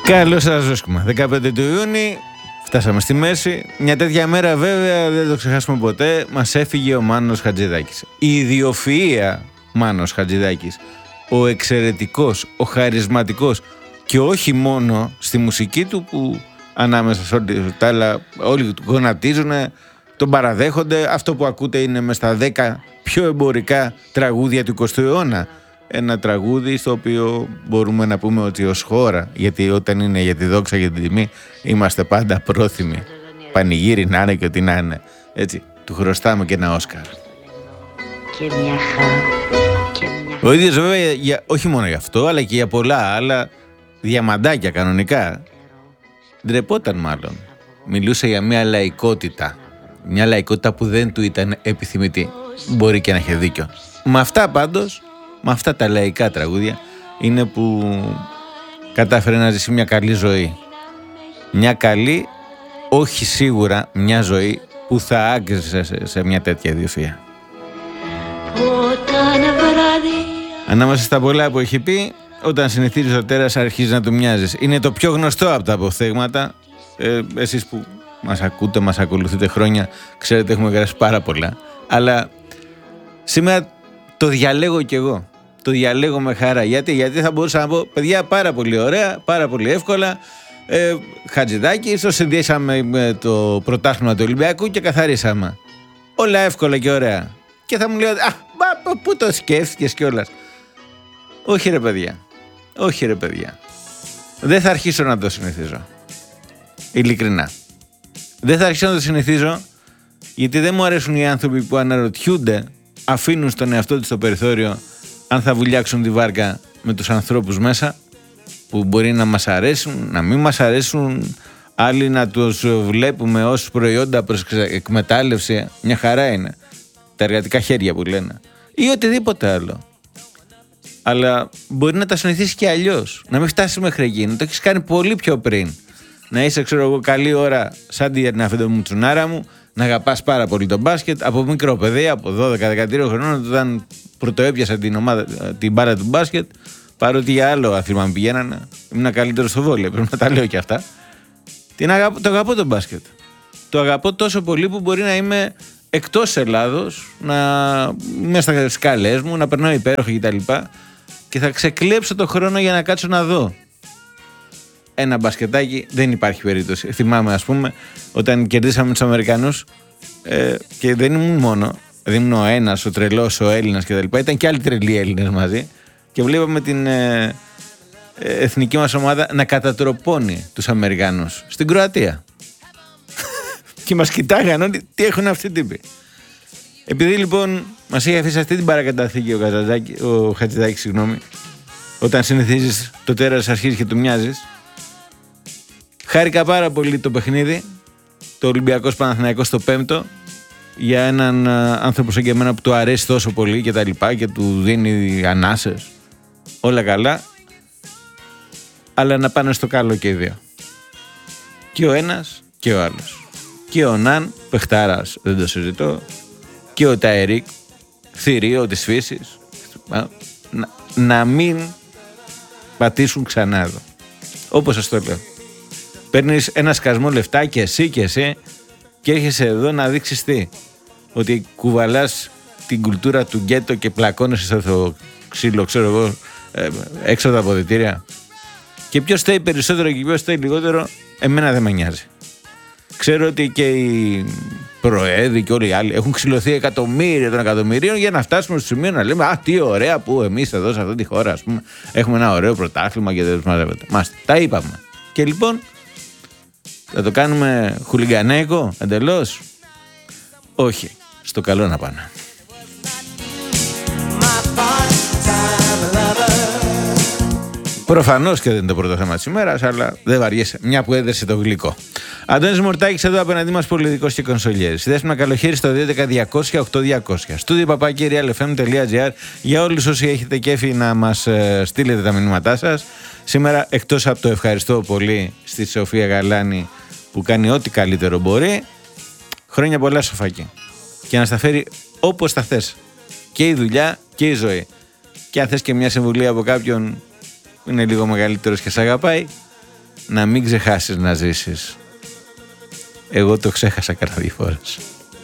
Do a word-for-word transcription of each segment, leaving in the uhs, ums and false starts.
Καλώς σας βρίσκουμε. δεκαπέντε του Ιούνιου, φτάσαμε στη μέση. Μια τέτοια μέρα βέβαια δεν το ξεχάσουμε ποτέ. Μας έφυγε ο Μάνος Χατζηδάκης. Η ιδιοφυΐα Μάνος Χατζηδάκης. Ο εξαιρετικός, ο χαρισματικός και όχι μόνο στη μουσική του που ανάμεσα σε όλοι τα άλλα όλοι του γονατίζουν, τον παραδέχονται. Αυτό που ακούτε είναι μες στα δέκα πιο εμπορικά τραγούδια του εικοστού αιώνα. Ένα τραγούδι στο οποίο μπορούμε να πούμε ότι ως χώρα, γιατί όταν είναι για τη δόξα και την τιμή είμαστε πάντα πρόθυμοι. Πανηγύρι να είναι και ό,τι να είναι. Έτσι, του χρωστάμε και ένα Όσκαρ. Και μια χαρά, και μια... Ο ίδιος βέβαια, για, όχι μόνο για αυτό, αλλά και για πολλά άλλα διαμαντάκια κανονικά. Ντρεπόταν μάλλον. Μιλούσε για μια λαϊκότητα. Μια λαϊκότητα που δεν του ήταν επιθυμητή. Μπορεί και να είχε δίκιο. Με αυτά πάντως, με αυτά τα λαϊκά τραγούδια είναι που κατάφερε να ζήσει μια καλή ζωή. Μια καλή, όχι σίγουρα μια ζωή που θα άγγιζε σε, σε μια τέτοια ιδιοφυΐα. Ανάμεσα στα πολλά που έχει πει, όταν συνηθίζεις το τέρας αρχίζει να του μοιάζεις. Είναι το πιο γνωστό από τα αποθέγματα. Ε, εσείς που μας ακούτε, μας ακολουθείτε χρόνια, ξέρετε έχουμε γράψει πάρα πολλά. Αλλά σήμερα το διαλέγω κι εγώ. Το διαλέγω με χαρά. Γιατί, γιατί θα μπορούσα να πω, παιδιά, πάρα πολύ ωραία, πάρα πολύ εύκολα. Ε, Χατζηδάκη, το συνδύσαμε με το πρωτάθλημα του Ολυμπιακού και καθαρίσαμε. Όλα εύκολα και ωραία. Και θα μου λέει, α, μα, πού το σκέφτηκες κιόλας. Όχι ρε παιδιά. Όχι ρε παιδιά. Δεν θα αρχίσω να το συνηθίζω. Ειλικρινά. Δεν θα αρχίσω να το συνηθίζω, γιατί δεν μου αρέσουν οι άνθρωποι που αναρωτιούνται, αφήνουν στον εαυτό τους το περιθώριο αν θα βουλιάξουν τη βάρκα με τους ανθρώπους μέσα, που μπορεί να μας αρέσουν, να μην μας αρέσουν, άλλοι να τους βλέπουμε ως προϊόντα προς εκμετάλλευση. Μια χαρά είναι. Τα εργατικά χέρια που λένε. Ή οτιδήποτε άλλο. Αλλά μπορεί να τα συνηθίσει και αλλιώς. Να μην φτάσει μέχρι εκεί. Να το έχεις κάνει πολύ πιο πριν. Να είσαι, ξέρω εγώ, καλή ώρα σαν την αφεντομουτσουνάρα μου, να αγαπάς πάρα πολύ τον μπάσκετ. Από μικρό παιδί, από δώδεκα δεκατρία χρονών, όταν πρωτοέπιασα την, ομάδα, την μπάρα του μπάσκετ, παρότι για άλλο άθλημα πηγαίνανε, ήμουν καλύτερο στο βόλεϊ. Πρέπει να τα λέω και αυτά. Την αγαπώ, το αγαπώ τον μπάσκετ. Το αγαπώ τόσο πολύ που μπορεί να είμαι εκτός Ελλάδος, να είμαι στα σκάλες μου, να περνάω υπέροχα κτλ. Και θα ξεκλέψω το χρόνο για να κάτσω να δω ένα μπασκετάκι. Δεν υπάρχει περίπτωση. Θυμάμαι, ας πούμε, όταν κερδίσαμε τους Αμερικανούς ε, και δεν ήμουν μόνο, δεν ήμουν ο ένας, ο τρελός, ο Έλληνας κτλ. Ήταν και άλλοι τρελοί Έλληνες μαζί και βλέπαμε την ε, ε, εθνική μας ομάδα να κατατροπώνει τους Αμερικανούς στην Κροατία. Και μας κοιτάγαν όλοι τι έχουν αυτοί οι τύποι. Επειδή λοιπόν μας είχε αφήσει αυτή την παρακαταθήκη ο, ο Χατζηδάκης, συγγνώμη, όταν συνηθίζεις το τέρας αρχίζεις και του μοιάζεις, χάρηκα πάρα πολύ το παιχνίδι, το Ολυμπιακός Παναθηναϊκός στο πέμπτο, για έναν άνθρωπο σαν και εμένα που του αρέσει τόσο πολύ και τα λοιπά και του δίνει ανάσες, όλα καλά, αλλά να πάνε στο καλό και οι δύο. Και ο ένας και ο άλλος. Και ο Ναν, παιχτάρας, δεν το συζητώ, και ο Ταερίκ, θηρίο της φύσης, να, να μην πατήσουν ξανά εδώ. Όπως σας το λέω. Παίρνεις ένα σκασμό λεφτά και εσύ και εσύ και έρχεσαι εδώ να δείξεις τι. Ότι κουβαλάς την κουλτούρα του γκέτο και πλακώνεσαι στο ξύλο, ξέρω εγώ, έξω από τα αποδυτήρια. Και ποιος θέλει περισσότερο και ποιος θέλει λιγότερο, εμένα δεν με νοιάζει. Ξέρω ότι και οι προέδροι και όλοι οι άλλοι έχουν ξυλωθεί εκατομμύρια των εκατομμυρίων για να φτάσουμε στο σημείο να λέμε «Α, τι ωραία που εμείς εδώ σε αυτή τη χώρα, ας πούμε, έχουμε ένα ωραίο πρωτάθλημα και δεν τους μαζεύεται». Μας τα είπαμε. Και λοιπόν, θα το κάνουμε χουλιγκανέικο εντελώς? Όχι. Στο καλό να πάνε. Προφανώς και δεν είναι το πρώτο θέμα της ημέρας, αλλά δεν βαριέσαι, μια που έδεσε το γλυκό. Αντώνης Μορτάκης εδώ απέναντί μας, πολιτικός και κονσολιέρης. Συνδέσουμε καλοχέρι στο δύο ένα μηδέν διακόσια οκτώ διακόσια. Στούντιο παπάκι real f m dot g r για όλους όσοι έχετε κέφι να μας ε, στείλετε τα μηνύματά σας. Σήμερα, εκτός από το ευχαριστώ πολύ στη Σοφία Γαλάνη που κάνει ό,τι καλύτερο μπορεί, χρόνια πολλά Σοφάκη. Και να στα φέρει όπως τα θες. Και η δουλειά και η ζωή. Και αν θες και μια συμβουλή από κάποιον που είναι λίγο μεγαλύτερος και σ' αγαπάει, να μην ξεχάσεις να ζήσεις. Εγώ το ξέχασα κατά δύο φορές.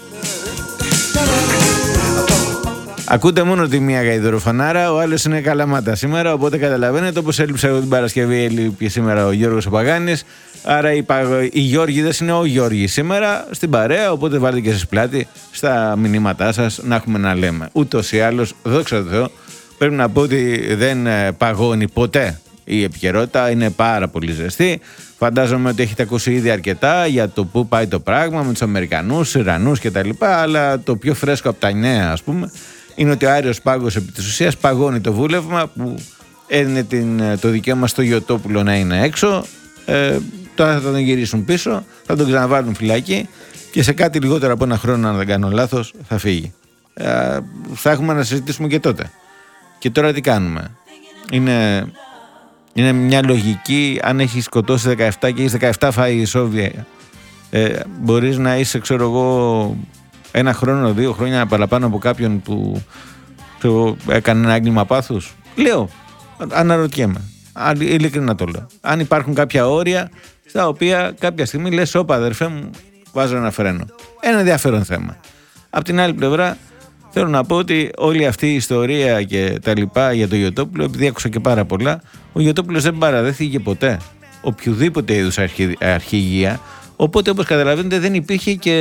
Ακούτε μόνο τη μία γαϊδουροφανάρα, ο άλλος είναι Καλαμάτα σήμερα, οπότε καταλαβαίνετε, όπως έλειψα εγώ την Παρασκευή, έλειπε σήμερα ο Γιώργος ο Παγάνης, άρα οι, πα... οι Γιώργηδες είναι ο Γιώργης σήμερα στην παρέα, οπότε βάλτε και εσείς πλάτη στα μηνύματά σας να έχουμε να λέμε. Ούτως ή άλλως, δόξα τω Θεώ, πρέπει να πω ότι δεν παγώνει ποτέ η επικαιρότητα, είναι πάρα πολύ ζεστή. Φαντάζομαι ότι έχετε ακούσει ήδη αρκετά για το πού πάει το πράγμα με τους Αμερικανούς, Ιρανούς κτλ. Αλλά το πιο φρέσκο από τα νέα, ας πούμε, είναι ότι ο Άριος Πάγος επί της ουσίας παγώνει το βούλευμα που έδινε την, το δικαίωμα στο Γιωτόπουλο να είναι έξω. Ε, τώρα θα τον γυρίσουν πίσω, θα τον ξαναβάλουν φυλακή και σε κάτι λιγότερο από ένα χρόνο, αν δεν κάνω λάθος, θα φύγει. Ε, θα έχουμε να συζητήσουμε και τότε. Και τώρα τι κάνουμε? Είναι, είναι μια λογική, αν έχεις σκοτώσει δεκαεπτά και έχεις δεκαεπτά φάει ισόβια, ε, μπορείς να είσαι, ξέρω εγώ, ένα χρόνο, δύο χρόνια παραπάνω από κάποιον που ξέρω, έκανε ένα έγκλημα πάθους. Λέω, αναρωτιέμαι, ειλικρινά το λέω, αν υπάρχουν κάποια όρια στα οποία κάποια στιγμή λες, όπα αδερφέ μου, βάζω ένα φρένο. Ένα ενδιαφέρον θέμα. Απ' την άλλη πλευρά, θέλω να πω ότι όλη αυτή η ιστορία και τα λοιπά για το Γιωτόπουλο, επειδή άκουσα και πάρα πολλά, ο Γιωτόπουλος δεν παραδέχθηκε ποτέ οποιοδήποτε είδους αρχι, αρχηγία, οπότε όπως καταλαβαίνετε δεν υπήρχε και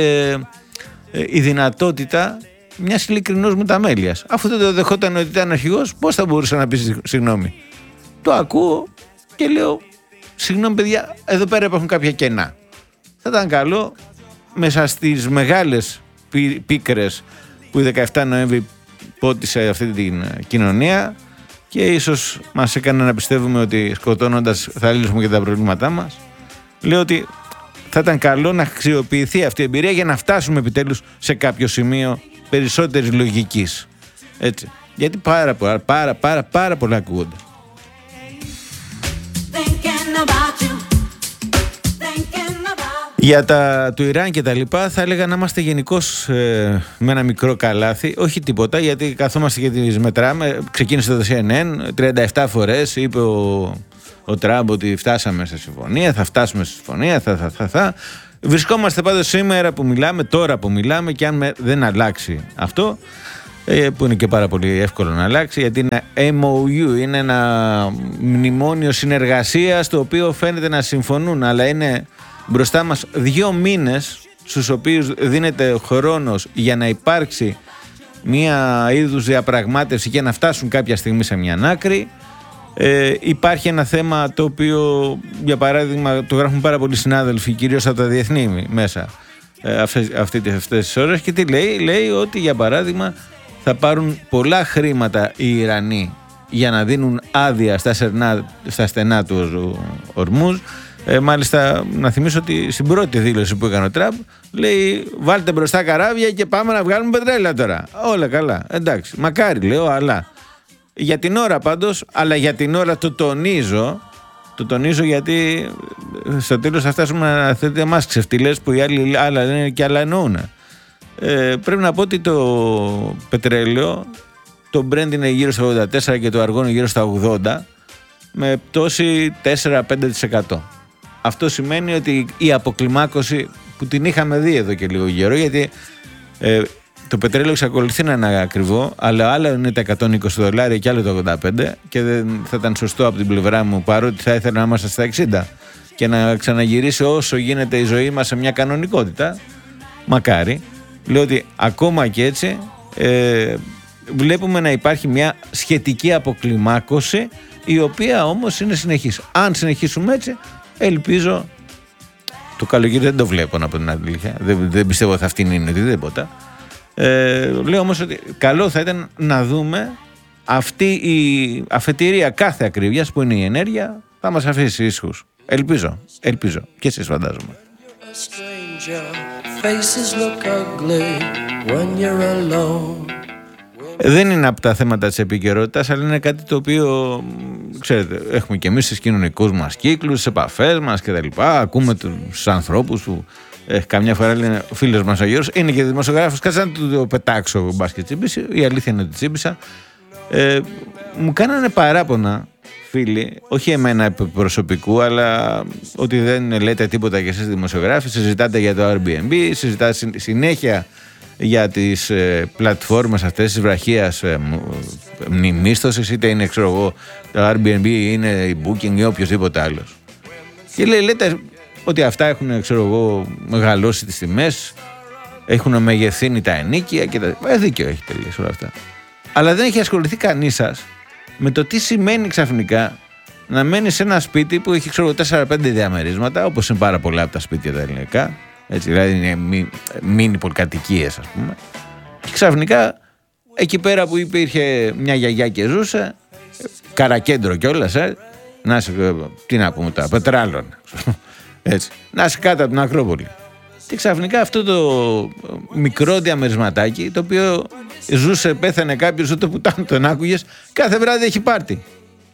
ε, η δυνατότητα μιας ειλικρινούς μεταμέλειας. Αφού δεν το δεχόταν ότι ήταν αρχηγός, πώς θα μπορούσε να πει συγγνώμη? Το ακούω και λέω, συγγνώμη παιδιά, εδώ πέρα υπάρχουν κάποια κενά. Θα ήταν καλό μέσα στις μεγάλες πί, πίκρες που η δεκαεφτά Νοέμβρη πότισε αυτή την κοινωνία και ίσως μας έκανε να πιστεύουμε ότι σκοτώνοντας θα λύσουμε και τα προβλήματά μας. Λέω ότι θα ήταν καλό να αξιοποιηθεί αυτή η εμπειρία για να φτάσουμε επιτέλους σε κάποιο σημείο περισσότερης λογικής. Έτσι. Γιατί πάρα πάρα πάρα πάρα, πάρα πολλά ακούγονται. Για τα του Ιράν και τα λοιπά θα έλεγα να είμαστε γενικώς ε, με ένα μικρό καλάθι, όχι τίποτα, γιατί καθόμαστε και τις μετράμε. Ξεκίνησε το σι εν εν, τριάντα επτά φορές είπε ο, ο Τραμπ ότι φτάσαμε σε συμφωνία, θα φτάσουμε σε συμφωνία, θα, θα, θα, θα. Βρισκόμαστε πάντως σήμερα που μιλάμε, τώρα που μιλάμε, και αν με, δεν αλλάξει αυτό, ε, που είναι και πάρα πολύ εύκολο να αλλάξει, γιατί είναι εμ ο γιου, είναι ένα μνημόνιο συνεργασίας το οποίο φαίνεται να συμφωνούν, αλλά είναι μπροστά μας δύο μήνες στους οποίους δίνεται χρόνος για να υπάρξει μία είδους διαπραγμάτευση και να φτάσουν κάποια στιγμή σε μια άκρη. Ε, υπάρχει ένα θέμα το οποίο, για παράδειγμα, το γράφουν πάρα πολλοί συνάδελφοι, κυρίως από τα διεθνή μέσα, ε, αυτές, αυτές τις ώρες, και τι λέει? Λέει ότι, για παράδειγμα, θα πάρουν πολλά χρήματα οι Ιρανοί για να δίνουν άδεια στα, σερνά, στα στενά του Ορμούζ. Ε, μάλιστα, να θυμίσω ότι στην πρώτη δήλωση που έκανε ο Τραμπ λέει, βάλτε μπροστά καράβια και πάμε να βγάλουμε πετρέλαια τώρα. Όλα καλά, εντάξει, μακάρι λέω, αλλά για την ώρα πάντως, αλλά για την ώρα το τονίζω, το τονίζω γιατί στο τέλος θα φτάσουμε να θέλετε εμάς ξεφτυλές που οι άλλοι άλλα λένε και άλλα εννοούν. Ε, πρέπει να πω ότι το πετρέλαιο, το Brent είναι γύρω στα ογδόντα τέσσερα και το αργόνο γύρω στα ογδόντα, με πτώση τέσσερα με πέντε τοις εκατό. Αυτό σημαίνει ότι η αποκλιμάκωση που την είχαμε δει εδώ και λίγο καιρό, γιατί ε, το πετρέλαιο εξακολουθεί να είναι ακριβό, αλλά άλλο είναι τα εκατόν είκοσι δολάρια και άλλο το ογδόντα πέντε, και δεν θα ήταν σωστό από την πλευρά μου, παρότι θα ήθελα να είμαστε στα εξήντα και να ξαναγυρίσει όσο γίνεται η ζωή μας σε μια κανονικότητα. Μακάρι. Λέω ότι ακόμα και έτσι ε, βλέπουμε να υπάρχει μια σχετική αποκλιμάκωση, η οποία όμως είναι συνεχής. Αν συνεχίσουμε έτσι, ελπίζω, το καλοκαίρι δεν το βλέπω να πω την αλήθεια, δεν, δεν πιστεύω ότι θα αυτήν οτιδήποτε. Ε, λέω όμως ότι καλό θα ήταν να δούμε αυτή η αφετηρία κάθε ακρίβειας που είναι η ενέργεια θα μας αφήσει ίσχους. Ελπίζω, ελπίζω και εσείς φαντάζομαι. Δεν είναι από τα θέματα της επικαιρότητας, αλλά είναι κάτι το οποίο, ξέρετε, έχουμε και εμείς στις κοινωνικούς μας κύκλους, στις επαφές μας και τα λοιπά. Ακούμε τους ανθρώπους που ε, καμιά φορά λένε ο φίλος μας ο Γιώργος είναι και δημοσιογράφος, κάτσε να το πετάξω μπάσκετ τσίμπηση. Η αλήθεια είναι ότι τσίμπησα. Ε, μου κάνανε παράπονα φίλοι, όχι εμένα προσωπικού, αλλά ότι δεν λέτε τίποτα και εσείς δημοσιογράφοι, συζητάτε για το Airbnb, συζητάτε συνέχεια για τις ε, πλατφόρμες αυτές της βραχίας ε, μίσθωσης, είτε είναι, ξέρω εγώ, το Airbnb, είναι η Booking ή οποιοδήποτε άλλος. Και λέει, λέτε ότι αυτά έχουν, ξέρω εγώ, μεγαλώσει τις τιμές, έχουν μεγεθύνει τα ενοίκια και τα... Ε, δίκιο έχει τελείως όλα αυτά. Αλλά δεν έχει ασχοληθεί κανείς σας με το τι σημαίνει ξαφνικά να μένει σε ένα σπίτι που έχει, ξέρω, τέσσερα πέντε διαμερίσματα, όπως είναι πάρα πολλά από τα σπίτια τα ελληνικά, έτσι, δηλαδή είναι μι, μίνι πολυκατοικίες, ας πούμε, και ξαφνικά εκεί πέρα που υπήρχε μια γιαγιά και ζούσε, καρακέντρο κιόλας, ε, να είσαι, τι να πούμε τώρα, πετράλων, έτσι, να είσαι κάτω από την Ακρόπολη. Και ξαφνικά αυτό το μικρό διαμερισματάκι, το οποίο ζούσε, πέθανε κάποιος, ούτε που τον άκουγες, κάθε βράδυ έχει πάρτι.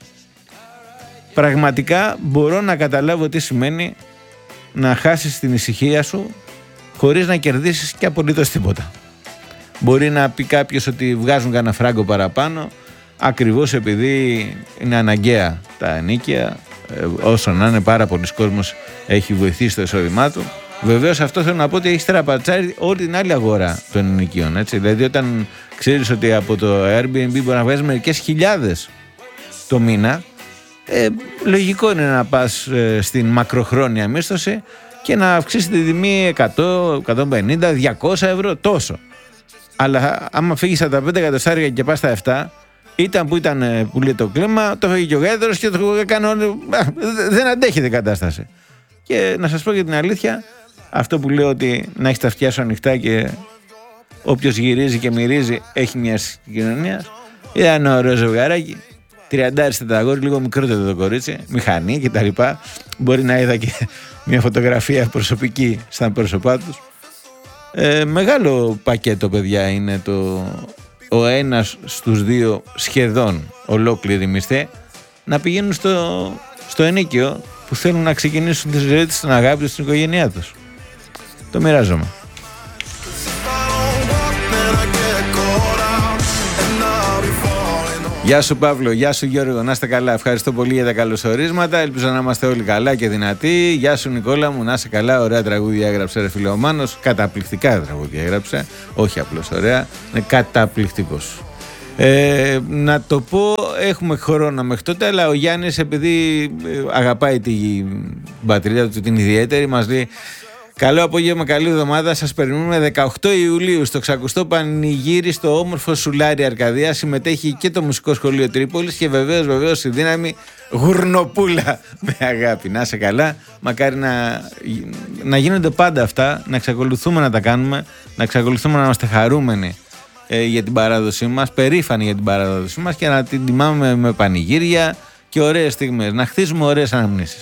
Πραγματικά μπορώ να καταλάβω τι σημαίνει να χάσεις την ησυχία σου χωρίς να κερδίσεις και απολύτως τίποτα. Μπορεί να πει κάποιος ότι βγάζουν κανένα φράγκο παραπάνω, ακριβώς επειδή είναι αναγκαία τα ενοίκια, όσο να είναι, πάρα πολλοί κόσμος έχει βοηθήσει το εισόδημά του. Βεβαίως αυτό θέλω να πω ότι έχει στραπατσάρει όλη την άλλη αγορά των ενοικίων, έτσι. Δηλαδή όταν ξέρεις ότι από το Airbnb μπορεί να βγάζεις μερικές χιλιάδες το μήνα, ε, λογικό είναι να πας ε, στην μακροχρόνια μίσθωση και να αυξήσει τη τιμή εκατό, εκατόν πενήντα, διακόσια ευρώ, τόσο. Αλλά άμα φύγεις από τα πέντε εκατοστάρια και πας στα επτά, ήταν που ήταν που λέει το κλίμα, το φύγει και ο γέδρος και το έκανε όλο. Δεν αντέχει την κατάσταση. Και να σας πω για την αλήθεια, αυτό που λέω ότι να έχει τα αυτιά σου ανοιχτά και όποιος γυρίζει και μυρίζει έχει μια συγκοινωνία. Ήταν ένα ωραίο ζευγαράκι, τριαντάριστε τα αγόρι, λίγο μικρότερο το κορίτσι, μηχανή κτλ. Μπορεί να είδα και μια φωτογραφία προσωπική στα πρόσωπά τους. Ε, μεγάλο πακέτο, παιδιά, είναι το ο ένας στους δύο σχεδόν ολόκληροι μισθοί να πηγαίνουν στο, στο ενίκιο που θέλουν να ξεκινήσουν τη ζωή τους, στην αγάπη τους, στην οικογένειά τους. Το μοιράζομαι. Γεια σου Παύλο, γεια σου Γιώργο, να είστε καλά. Ευχαριστώ πολύ για τα καλωσορίσματα. Ελπίζω να είμαστε όλοι καλά και δυνατοί. Γεια σου Νικόλα μου, να είσαι καλά. Ωραία τραγούδια έγραψε ρε φίλε ο Μάνος. Καταπληκτικά τραγούδια έγραψε. Όχι απλώς ωραία, είναι καταπληκτικός. Ε, να το πω, έχουμε χρόνο μέχρι τότε, αλλά ο Γιάννης, επειδή αγαπάει την πατρίδα του την ιδιαίτερη, μας λέει: καλό απόγευμα, καλή εβδομάδα. Σας περιμένουμε δεκαοκτώ Ιουλίου στο ξακουστό πανηγύρι στο όμορφο Σουλάρι Αρκαδία. Συμμετέχει και το Μουσικό Σχολείο Τρίπολης και βεβαίως, βεβαίως η δύναμη Γουρνοπούλα. Με αγάπη, να είσαι καλά. Μακάρι να, να γίνονται πάντα αυτά, να εξακολουθούμε να τα κάνουμε, να εξακολουθούμε να είμαστε χαρούμενοι ε, για την παράδοσή μας, περήφανοι για την παράδοσή μας και να την τιμάμε με πανηγύρια και ωραίες στιγμές, να χτίσουμε ωραίες αναμνήσεις.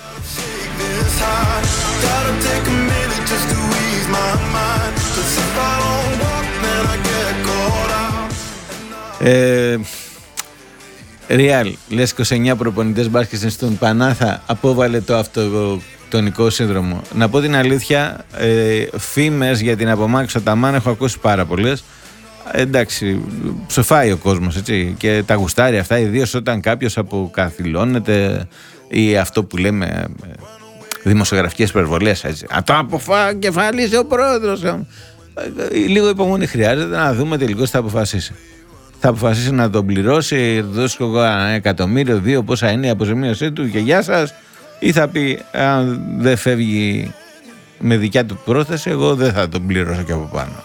Ε, Real, λες είκοσι εννιά προπονητές μπάσκετ στον Πανάθα, απόβαλε το αυτοκτονικό σύνδρομο. Να πω την αλήθεια, ε, φήμες για την απομάκρυνση του Αταμάν έχω ακούσει πάρα πολλές. Ε, εντάξει, ψοφάει ο κόσμος, έτσι, και τα γουστάρει αυτά, ιδίως όταν κάποιος αποκαθιλώνεται ή αυτό που λέμε δημοσιογραφικές υπερβολές, έτσι. Α, το αποκεφαλίσει ο πρόεδρος. Λίγο υπομονή χρειάζεται να δούμε τελικώς τι θα αποφασίσει. Θα αποφασίσει να τον πληρώσει, δώσει εγώ ένα εκατομμύριο, δύο, πόσα είναι η αποζημίωσή του και γεια σας, ή θα πει αν δεν φεύγει με δικιά του πρόθεση, εγώ δεν θα τον πληρώσω και από πάνω.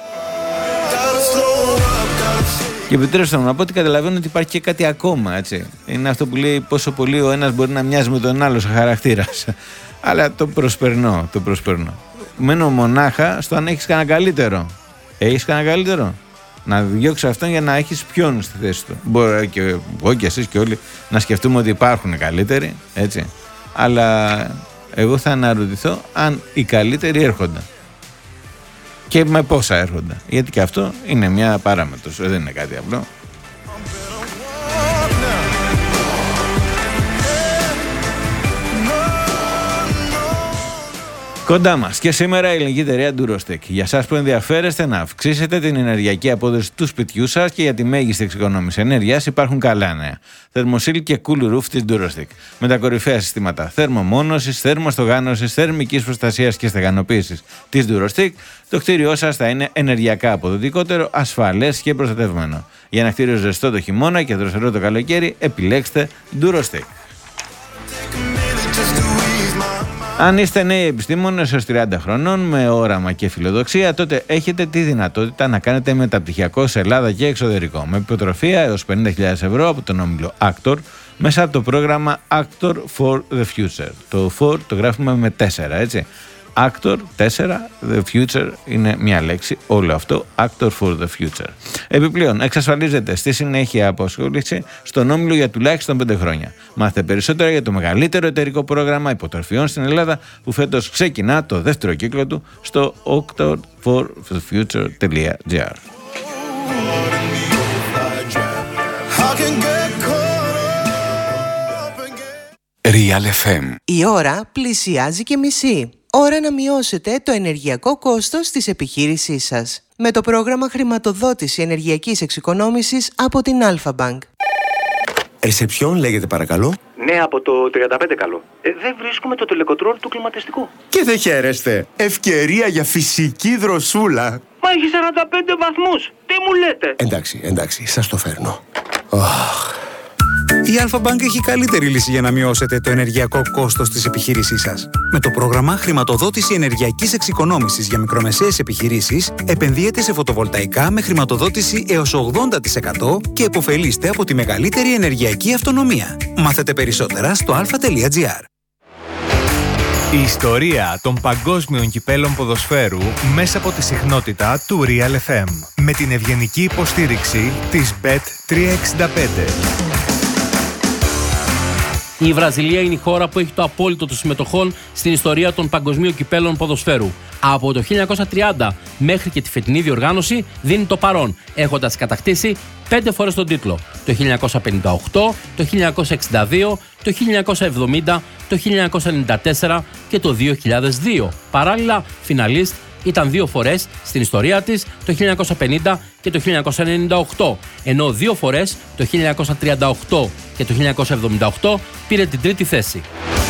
Και επιτρέψτε μου να πω ότι καταλαβαίνω ότι υπάρχει και κάτι ακόμα, έτσι. Είναι αυτό που λέει πόσο πολύ ο ένας μπορεί να μοιάζει με τον άλλο σε χαρακτήρας. Αλλά το προσπερνώ, το προσπερνώ. Μένω μονάχα στο αν έχεις κανένα καλύτερο. Έχεις κανένα καλύτερο? Να διώξει αυτόν για να έχεις ποιον στη θέση του. Μπορεί και εγώ και εσείς και όλοι να σκεφτούμε ότι υπάρχουν καλύτεροι, έτσι. Αλλά εγώ θα αναρωτηθώ αν οι καλύτεροι έρχονται. Και με πόσα έρχονται. Γιατί και αυτό είναι μια παράμετρος, δεν είναι κάτι απλό. Κοντά μας και σήμερα η ελληνική εταιρεία Durostec. Για σας που ενδιαφέρεστε να αυξήσετε την ενεργειακή απόδοση του σπιτιού σας και για τη μέγιστη εξοικονόμηση ενέργειας, υπάρχουν καλά νέα. Thermosil και Cool Roof της Durostec. Με τα κορυφαία συστήματα θερμομόνωσης, θερμοστογάνωσης, θερμικής προστασίας και στεγανοποίησης της Durostec, το κτίριό σας θα είναι ενεργειακά αποδοτικότερο, ασφαλές και προστατευμένο. Για ένα κτίριο ζεστό το χειμώνα και δροσερό το καλοκαίρι, επιλέξτε Durostec. Αν είστε νέοι επιστήμονες έως τριάντα χρονών με όραμα και φιλοδοξία, τότε έχετε τη δυνατότητα να κάνετε μεταπτυχιακό σε Ελλάδα και εξωτερικό με υποτροφία έως πενήντα χιλιάδες ευρώ από τον όμιλο Actor μέσα από το πρόγραμμα Actor for the Future. Το for το γράφουμε με τέσσερα, έτσι. Actor, τέσσερα, the future είναι μια λέξη, όλο αυτό, Actor for the Future. Επιπλέον, εξασφαλίζεται στη συνέχεια απασχόληση στον όμιλο για τουλάχιστον πέντε χρόνια. Μάθετε περισσότερα για το μεγαλύτερο εταιρικό πρόγραμμα υποτροφιών στην Ελλάδα που φέτος ξεκινά το δεύτερο κύκλο του στο actor for the future τελεία gr. Real εφ εμ. Η ώρα πλησιάζει και μισή. Ώρα να μειώσετε το ενεργειακό κόστος της επιχείρησής σας. Με το πρόγραμμα χρηματοδότηση ενεργειακής εξοικονόμησης από την Alpha Bank. Ρεσεψιόν λέγεται παρακαλώ. Ναι, από το τριάντα πέντε καλό. Ε, δεν βρίσκουμε το τελεκοντρόλ του κλιματιστικού. Και δεν χαίρεστε. Ευκαιρία για φυσική δροσούλα. Μα έχει σαράντα πέντε βαθμούς. Τι μου λέτε? Εντάξει, εντάξει, σας το φέρνω. Oh. Η Alpha Bank έχει καλύτερη λύση για να μειώσετε το ενεργειακό κόστος της επιχείρησής σας. Με το πρόγραμμα χρηματοδότηση ενεργειακής εξοικονόμησης για μικρομεσαίες επιχειρήσεις, επενδύετε σε φωτοβολταϊκά με χρηματοδότηση έως ογδόντα τοις εκατό και επωφελείστε από τη μεγαλύτερη ενεργειακή αυτονομία. Μάθετε περισσότερα στο αλφα τελεία gr. Η ιστορία των παγκόσμιων κυπέλων ποδοσφαίρου μέσα από τη συχνότητα του Real εφ εμ με την ευγενική υποστήριξη της μπετ τριακόσια εξήντα πέντε. Η Βραζιλία είναι η χώρα που έχει το απόλυτο των συμμετοχών στην ιστορία των παγκοσμίων κυπέλων ποδοσφαίρου. Από το χίλια εννιακόσια τριάντα μέχρι και τη φετινή διοργάνωση δίνει το παρόν, έχοντας κατακτήσει πέντε φορές τον τίτλο. Το χίλια εννιακόσια πενήντα οκτώ, το χίλια εννιακόσια εξήντα δύο, το χίλια εννιακόσια εβδομήντα, το χίλια εννιακόσια ενενήντα τέσσερα και το δύο χιλιάδες δύο. Παράλληλα, φιναλίστ ήταν δύο φορές στην ιστορία της, το χίλια εννιακόσια πενήντα και το χίλια εννιακόσια ενενήντα οκτώ, ενώ δύο φορές, το χίλια εννιακόσια τριάντα οκτώ και το χίλια εννιακόσια εβδομήντα οκτώ, πήρε την τρίτη θέση.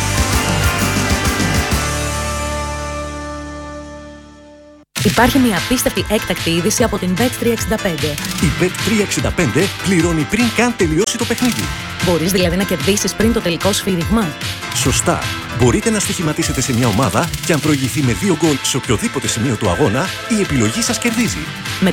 Υπάρχει μια απίστευτη έκτακτη είδηση από την μπετ τριακόσια εξήντα πέντε. Η μπετ τριακόσια εξήντα πέντε πληρώνει πριν καν τελειώσει το παιχνίδι. Μπορείς δηλαδή να κερδίσεις πριν το τελικό σφύριγμα. Σωστά. Μπορείτε να στοιχηματίσετε σε μια ομάδα και αν προηγηθεί με δύο γκολ σε οποιοδήποτε σημείο του αγώνα, η επιλογή σας κερδίζει.